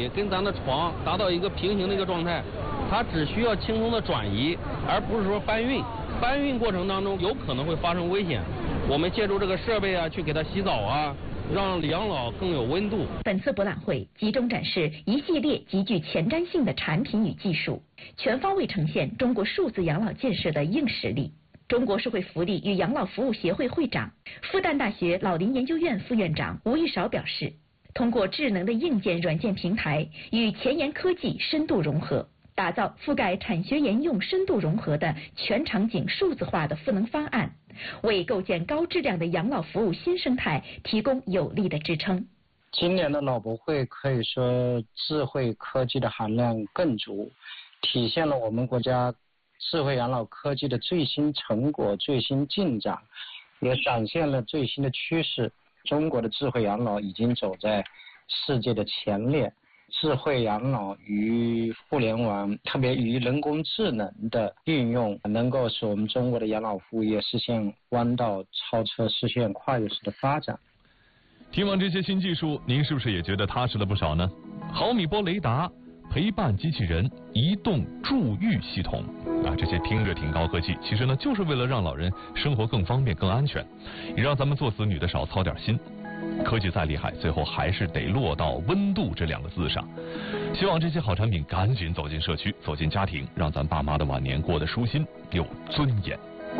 椅跟咱的床达到一个平行的一个状态，它只需要轻松的转移，而不是说搬运。搬运过程当中有可能会发生危险，我们借助这个设备啊，去给它洗澡啊，让养老更有温度。 本次博览会集中展示一系列极具前瞻性的产品与技术，全方位呈现中国数字养老建设的硬实力。中国社会福利与养老服务协会会长、复旦大学老龄研究院副院长吴玉韶表示，通过智能的硬件、软件平台与前沿科技深度融合，打造覆盖产学研用深度融合的全场景数字化的赋能方案，为构建高质量的养老服务新生态提供有力的支撑。 今年的老博会可以说智慧科技的含量更足，体现了我们国家智慧养老科技的最新成果、最新进展，也展现了最新的趋势。中国的智慧养老已经走在世界的前列。智慧养老与互联网，特别与人工智能的运用，能够使我们中国的养老服务业实现弯道超车，实现跨越式的发展。 听完这些新技术，您是不是也觉得踏实了不少呢？毫米波雷达、陪伴机器人、移动助育系统这些听着挺高科技，其实呢就是为了让老人生活更方便、更安全，也让咱们做子女的少操点心。科技再厉害，最后还是得落到温度这两个字上。希望这些好产品赶紧走进社区，走进家庭，让咱爸妈的晚年过得舒心有尊严。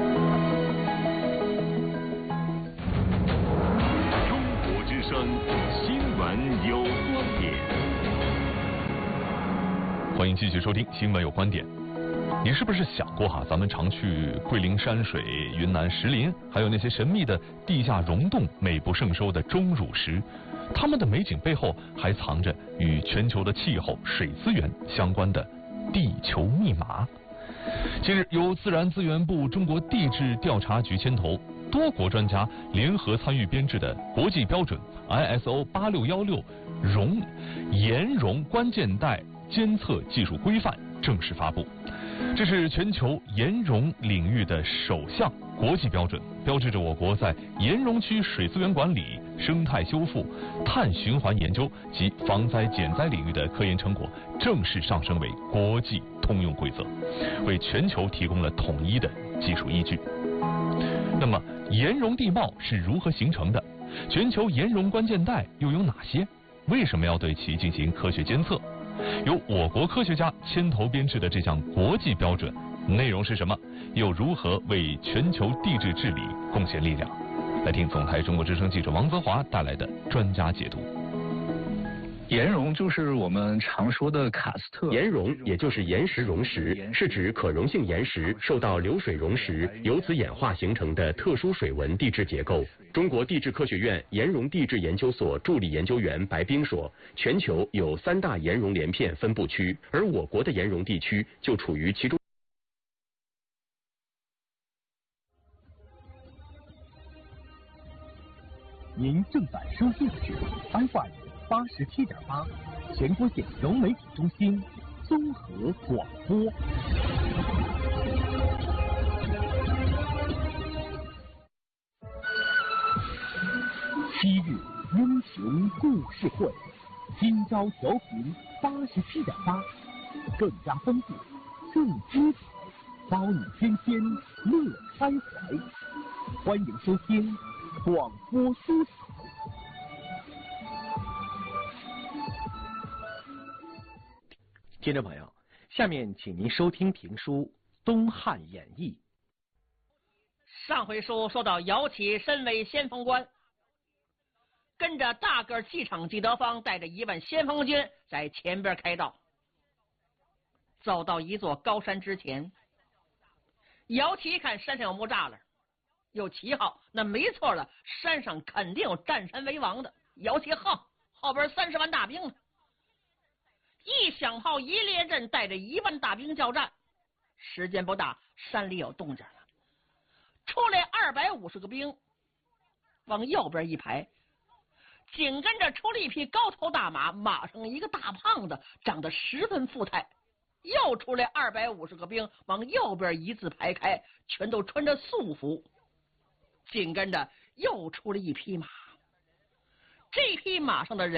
中国之声新闻有观点， 欢迎继续收听新闻有观点。你是不是想过咱们常去桂林山水、云南石林，还有那些神秘的地下溶洞、美不胜收的钟乳石，它们的美景背后还藏着与全球的气候、水资源相关的地球密码。近日，由自然资源部中国地质调查局牵头，多国专家联合参与编制的国际标准 ISO 8616盐溶关键带监测技术规范正式发布。这是全球盐溶领域的首项国际标准，标志着我国在盐溶区水资源管理、生态修复、碳循环研究及防灾减灾领域的科研成果正式上升为国际通用规则，为全球提供了统一的技术依据。那么，盐溶地貌是如何形成的？全球盐溶关键带又有哪些？为什么要对其进行科学监测？由我国科学家牵头编制的这项国际标准内容是什么？又如何为全球地质治理贡献力量？来听总台中国之声记者王泽华带来的专家解读。 盐溶就是我们常说的喀斯特。 盐溶也就是岩石溶石，是指可溶性岩石受到流水溶蚀，由此演化形成的特殊水文地质结构。中国地质科学院盐溶地质研究所助理研究员白冰说，全球有3大盐溶连片分布区，而我国的盐溶地区就处于其中。 您正在收听的是 FM87.8，全国县融媒体中心综合广播。7日英雄故事会，今朝调频87.8，更加丰富，更精彩，包你天天乐开怀。欢迎收听广播书场。听众朋友，下面请您收听评书《东汉演义》。 上回书说到姚启身为先锋官，跟着大个气场季德芳带着1万先锋军在前边开道，走到一座高山之前，姚启一看山上有木栅栏，有旗号，那没错了，山上肯定有占山为王的。姚启号后边30万大兵呢，一响炮一列阵，带着1万大兵交战。时间不大，山里有动静了，出来250个兵，往右边一排，紧跟着出了一匹高头大马，马上一个大胖子，长得十分富态。又出来250个兵，往右边一字排开，全都穿着素服。紧跟着又出了一匹马，这匹马上的人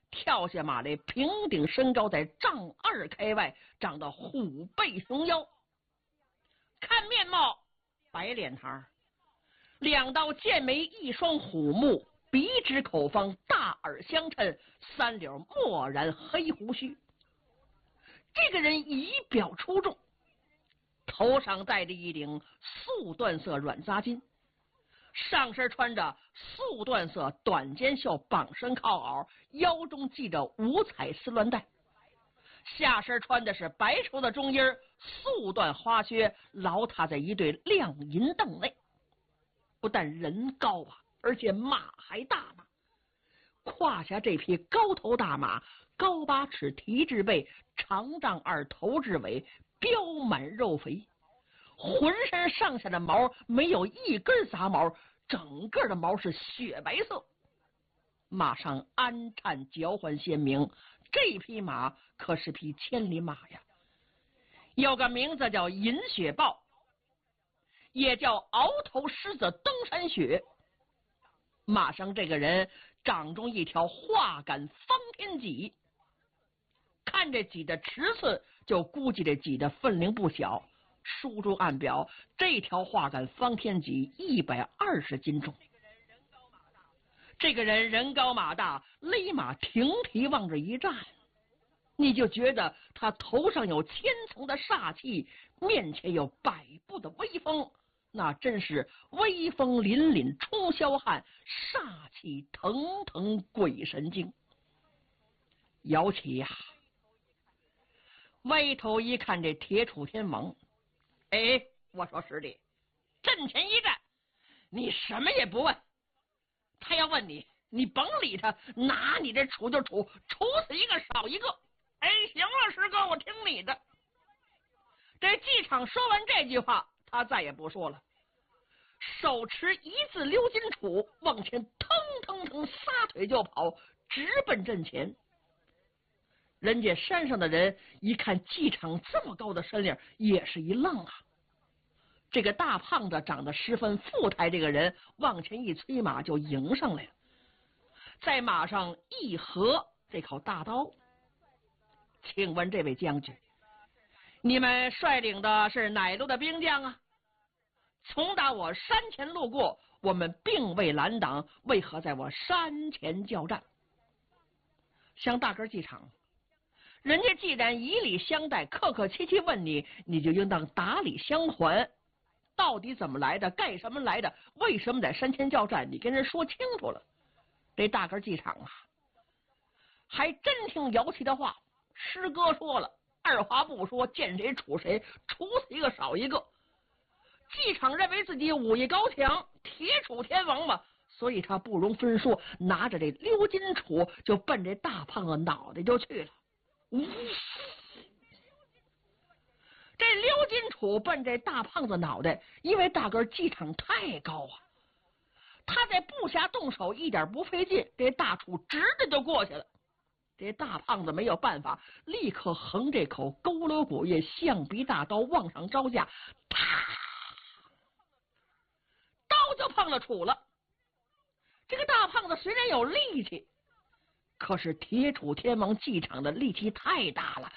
跳下马来，平顶身高在丈2开外，长得虎背熊腰。看面貌，白脸膛，2道剑眉，1双虎目，鼻直口方，大耳相衬，3绺漠然黑胡须。这个人仪表出众，头上戴着一顶素缎色软扎巾，上身穿着素缎色短肩袖绑身靠袄，腰中系着5彩丝缎带，下身穿的是白绸的中衣素缎花靴，牢踏在一对亮银镫内。不但人高啊，而且马还大呢。胯下这匹高头大马，高8尺蹄至背，长丈2头至尾，膘满肉肥，浑身上下的毛没有一根杂毛，整个的毛是雪白色。马上鞍颤脚缓鲜明，这匹马可是匹千里马呀，有个名字叫银雪豹，也叫鳌头狮子登山雪。马上这个人掌中一条画杆方天戟，看这戟的尺寸就估计这戟的分量不小。书中暗表，这条画杆方天戟120斤重。这个人人高马大，勒马挺蹄往这一站，你就觉得他头上有千层的煞气，面前有百步的威风，那真是威风凛凛冲霄汉，煞气腾腾鬼神精。姚启呀，歪头一看这铁杵天王，哎，我说师弟，阵前一站，你什么也不问，他要问你，你甭理他，拿你这杵就杵，杵死一个少一个。哎，行了，师哥，我听你的。这季场说完这句话，他再也不说了，手持1字鎏金杵，往前腾腾腾撒腿就跑，直奔阵前。人家山上的人一看季场这么高的身量，也是一愣啊。这个大胖子长得十分富态，这个人往前一催马就迎上来了，在马上一合这口大刀。请问这位将军，你们率领的是哪路的兵将啊？从打我山前路过，我们并未拦挡，为何在我山前交战？像大个季场，人家既然以礼相待，客客气气问你，你就应当打理相还。到底怎么来的，干什么来的，为什么在山前交战，你跟人说清楚了。这大个季场啊，还真听姚琦的话，师哥说了，二话不说，见谁杵谁，杵死一个少一个。季场认为自己武艺高强，铁杵天王嘛，所以他不容分说，拿着这鎏金杵就奔这大胖子脑袋就去了。这鎏金杵奔这大胖子脑袋，因为大个季场太高啊，他在步下动手一点不费劲，这大杵直着就过去了。这大胖子没有办法，立刻横这口佝偻果叶象鼻大刀往上招架，啪，刀就碰了杵了。这个大胖子虽然有力气，可是铁杵天王季场的力气太大了，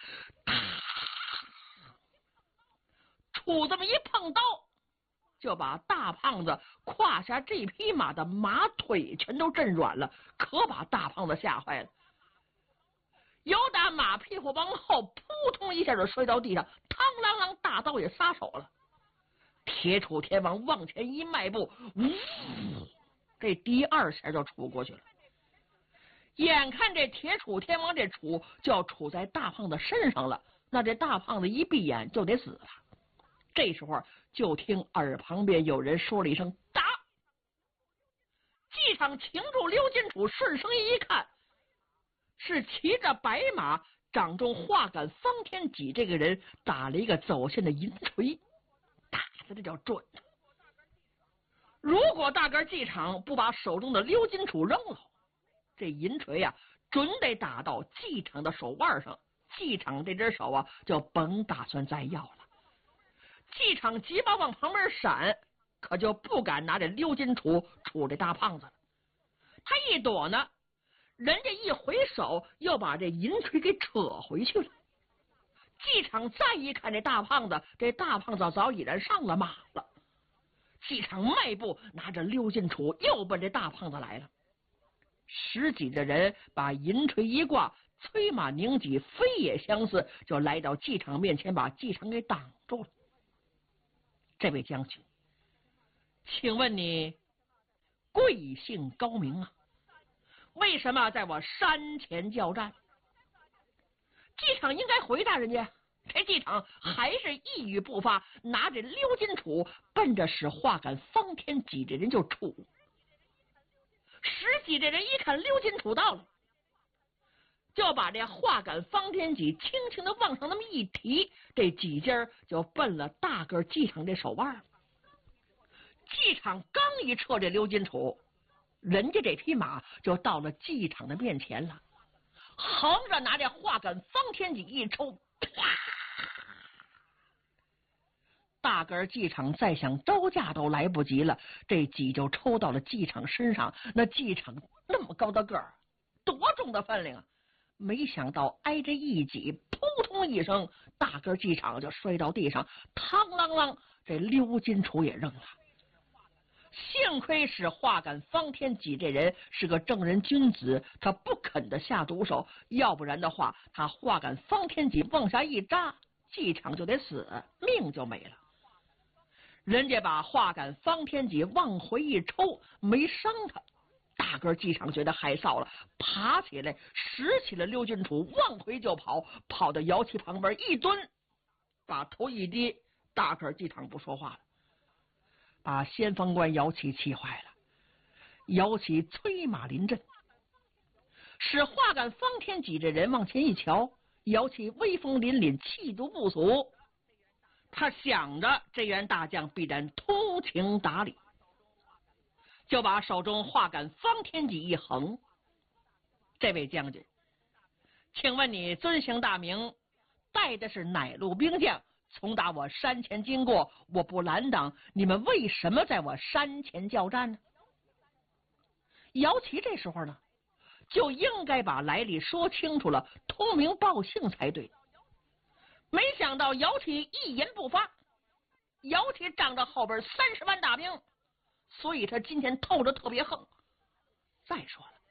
杵这么一碰刀，就把大胖子胯下这匹马的马腿全都震软了，可把大胖子吓坏了。由打马屁股往后扑通一下就摔到地上，嘡啷啷，大刀也撒手了。铁杵天王往前一迈步，这第2下就杵过去了。眼看这铁杵天王这杵就要杵在大胖子身上了，那这大胖子一闭眼就得死了。这时候就听耳旁边有人说了一声打。季场擎住鎏金杵，顺声音一看，是骑着白马，掌中画杆方天戟，这个人打了一个走线的银锤，打的这叫准。如果大个季场不把手中的鎏金杵扔了，这银锤啊准得打到季场的手腕上，季场这只手啊就甭打算再要了。季场急忙往旁边闪，可就不敢拿这鎏金杵杵这大胖子了。他一躲呢， 人家一回手又把这银锤给扯回去了。季场再一看这大胖子，这大胖子早已然上了马了。季场迈步拿着刘金楚又奔这大胖子来了。10几的人把银锤一挂，催马拧戟，飞也相似，就来到季场面前，把季场给挡住了。这位将军，请问你贵姓高明啊？为什么在我山前叫战？季场应该回答人家，这季场还是一语不发，拿着刘金楚奔着使画杆方天戟这人就杵。10几这人一看刘金楚到了，就把这画杆方天戟轻轻的往上那么一提，这戟尖就奔了大个季场这手腕。季场刚一撤这刘金楚，人家这匹马就到了季场的面前了，横着拿这画杆方天戟一抽，啪！大个季场再想招架都来不及了，这戟就抽到了季场身上。那季场那么高的个儿，多重的分量啊！没想到挨着一戟，扑通一声，大个季场就摔到地上，嘡啷啷，这刘金楚也扔了。幸亏是画杆方天戟这人是个正人君子，他不肯的下毒手，要不然的话，他画杆方天戟往下一扎，季场就得死，命就没了。人家把画杆方天戟往回一抽，没伤他。大个季场觉得害臊了，爬起来拾起了刘金楚，往回就跑，跑到姚旗旁边一蹲，把头一低。大个季场不说话了，把先锋官姚旗气坏了。姚旗催马临阵，使画杆方天戟这人往前一瞧，姚旗威风凛凛，气度不俗。他想着这员大将必然通情达理，就把手中画杆方天戟一横。这位将军，请问你尊姓大名，带的是哪路兵将？从打我山前经过，我不拦挡，你们为什么在我山前交战呢？姚旗这时候呢，就应该把来历说清楚了，通名报姓才对。没想到姚旗一言不发，姚旗仗着后边30万大兵，所以他今天透着特别横。再说了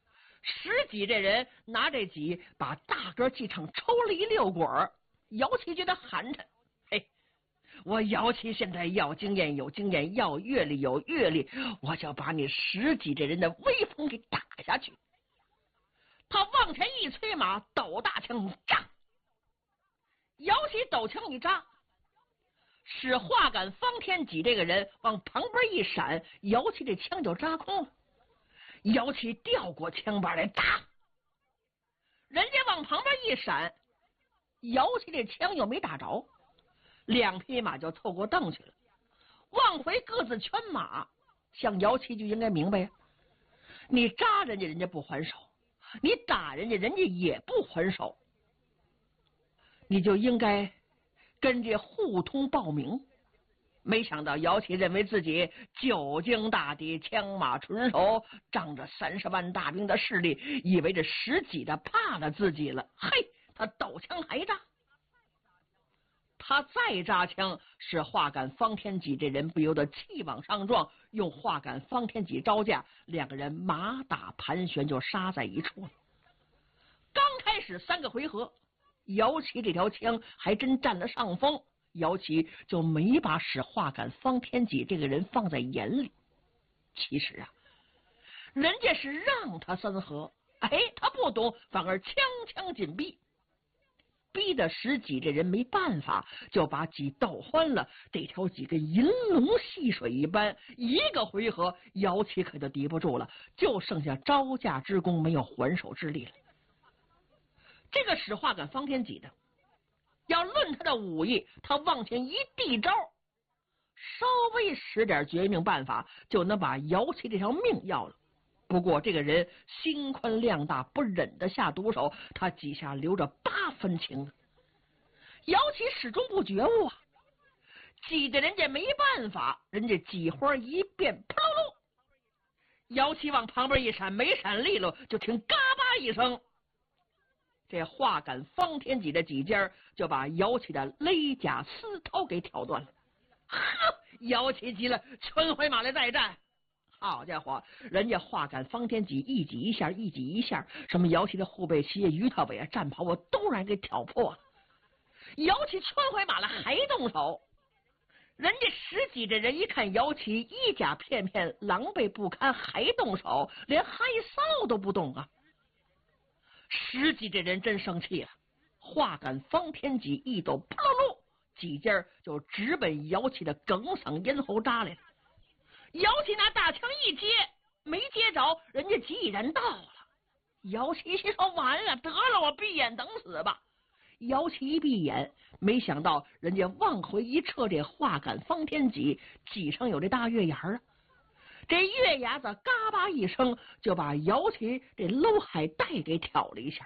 ，10几这人拿这戟把大个季场抽了一溜滚儿，姚旗觉得寒碜。嘿，我姚旗现在要经验有经验，要阅历有阅历，我就把你10几这人的威风给打下去。他往前一催马，抖大枪，炸！姚旗抖枪一扎，使画杆方天戟这个人往旁边一闪，姚旗这枪就扎空了。姚旗调过枪把来打，人家往旁边一闪，姚旗这枪又没打着，2匹马就凑过凳去了。往回各自圈马，像姚旗就应该明白呀，你扎人家，人家不还手；你打人家，人家也不还手。你就应该跟这互通报名。没想到姚旗认为自己久经大敌，枪马纯熟，仗着30万大兵的势力，以为这10几的怕了自己了。嘿，他抖枪还扎，他再扎枪，使画杆方天戟这人不由得气往上撞，用画杆方天戟招架，2个人马打盘旋就杀在一处了。刚开始3个回合，姚旗这条枪还真占了上风，姚旗就没把使画杆方天戟这个人放在眼里。其实啊，人家是让他3合，他不懂，反而枪枪紧逼，逼得10几这人没办法，就把戟斗欢了。这条戟跟银龙戏水一般，一个回合姚旗可就敌不住了，就剩下招架之功，没有还手之力了。这个使画杆方天戟的，要论他的武艺，他往前一递招，稍微使点绝命办法，就能把姚旗这条命要了。不过这个人心宽量大，不忍得下毒手，他几下留着8分情。姚旗始终不觉悟啊，挤得人家没办法，人家戟花一变，扑噜噜， 姚七往旁边一闪，没闪利落，就听嘎巴一声，这话杆方天戟的几尖就把姚七的勒甲丝绦给挑断了。呵，姚七急了，全回马来再战。好家伙，人家话杆方天戟一戟一下，一戟一下，什么姚七的护背旗、鱼套尾、战袍，我都让人给挑破了。姚七全回马来还动手，人家10几这人一看姚七衣甲片片，狼狈不堪，还动手，连害臊都不动啊！10几这人真生气了，话杆方天戟一抖，扑噜噜，几尖就直奔姚七的哽嗓咽喉扎来了。姚七拿大枪一接，没接着，人家既然到了。姚七心说完了，得了，我闭眼等死吧。姚七一闭眼，没想到人家往回一撤，这话杆方天戟脊上有这大月牙啊！这月牙子嘎巴一声，就把姚七这搂海带给挑了一下。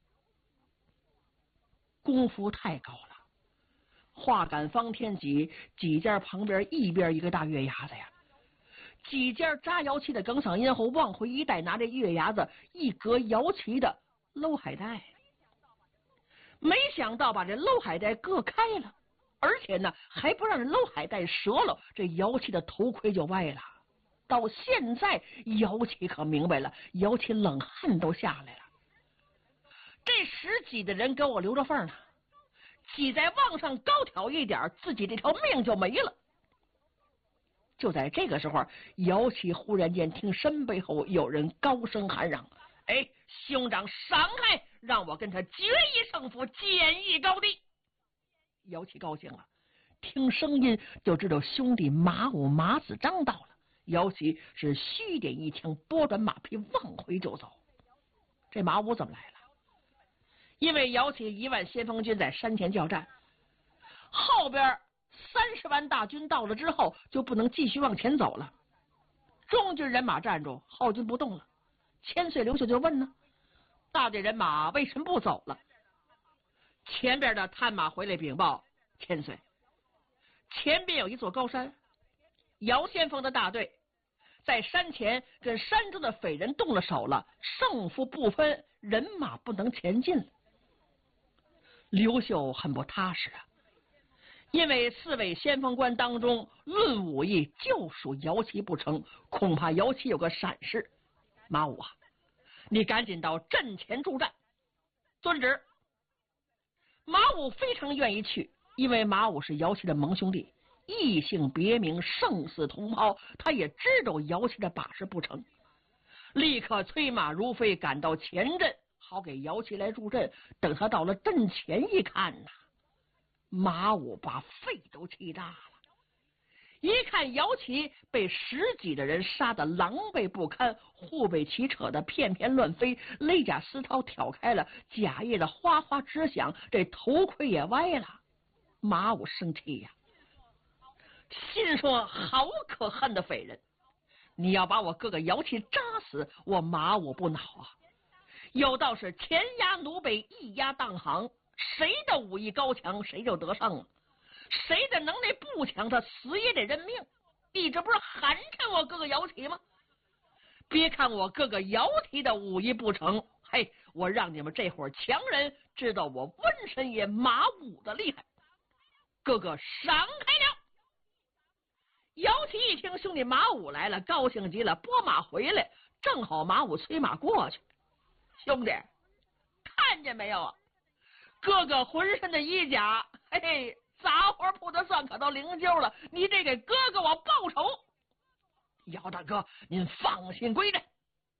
功夫太高了，话杆方天戟几尖旁边一边一个大月牙子呀，几尖扎姚七的哽嗓咽喉，往回一带，拿这月牙子一隔姚七的搂海带。没想到把这搂海带割开了，而且呢还不让这搂海带折了，这姚七的头盔就歪了。到现在姚七可明白了，姚七冷汗都下来了。这10几的人给我留着缝呢，挤再往上高挑一点，自己这条命就没了。就在这个时候，姚七忽然间听身背后有人高声喊嚷：“哎，兄长闪开，让我跟他决一胜负，简易高低。”姚七高兴了，听声音就知道兄弟马武、马子章到了。姚七是虚点一枪，拨转马匹往回就走。这马武怎么来了？因为姚七1万先锋军在山前交战，后边30万大军到了之后，就不能继续往前走了。中军人马站住，后军不动了。千岁刘秀就问呢，大队人马为什么不走了？前边的探马回来禀报，千岁，前边有一座高山，姚先锋的大队在山前跟山中的匪人动了手了，胜负不分，人马不能前进了。刘秀很不踏实啊，因为4位先锋官当中论武艺就属姚七不成，恐怕姚七有个闪失。马武啊，你赶紧到阵前助战。遵旨。马武非常愿意去，因为马武是姚七的盟兄弟，异姓别名，生死同胞，他也知道姚七的把式不成，立刻催马如飞赶到前阵，好给姚七来助阵。等他到了阵前一看呐，马武把肺都气炸了。一看姚七被10几的人杀得狼狈不堪，护背旗扯得片片乱飞，勒甲丝绦挑开了，甲叶的哗哗直响，这头盔也歪了。马武生气呀，心说好可恨的匪人，你要把我哥哥姚七扎死，我马武不恼啊。有道是前压奴辈，一压当行，谁的武艺高强谁就得胜了，谁的能耐不强他死也得认命。你这不是寒碜我哥哥姚七吗？别看我哥哥姚七的武艺不成，嘿，我让你们这伙强人知道我瘟神爷马武的厉害。哥哥闪开了。姚七一听兄弟马武来了，高兴极了，拨马回来，正好马武催马过去。兄弟，看见没有啊？哥哥浑身的衣甲，嘿嘿，杂活铺的算可都灵柩了，你得给哥哥我报仇。姚大哥，您放心归阵。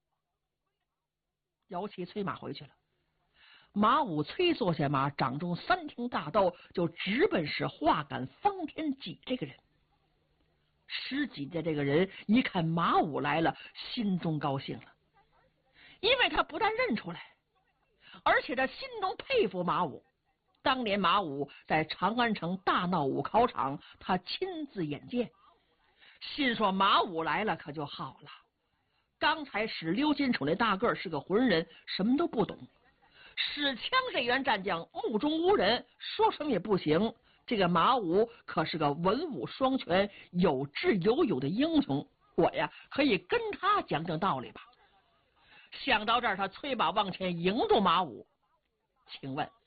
姚七催马回去了，马武催坐下马，掌中3挺大刀，就直奔是话杆方天戟这个人。10几的这个人一看马武来了，心中高兴了，因为他不但认出来，而且他心中佩服马武。当年马武在长安城大闹武考场，他亲自眼见，心说马武来了可就好了。刚才使刘金楚那大个是个浑人，什么都不懂，使枪这员战将目中无人，说什么也不行。这个马武可是个文武双全、有智有勇的英雄， 我呀可以跟他讲讲道理吧。想到这儿，他催马往前迎住马武，请问